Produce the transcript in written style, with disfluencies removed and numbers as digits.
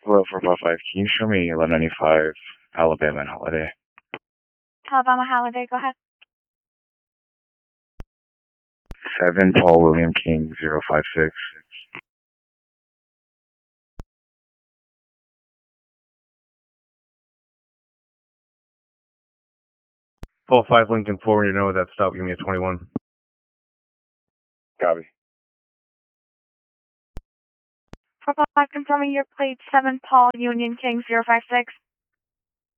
Hello, 455. Can you show me 1195 Alabama and Holiday? Alabama Holiday, go ahead. 7 Paul William King 056. Paul 5 Lincoln 4, when you know that stop, give me a 21. Copy. 455 confirming your plate 7 Paul Union King 056.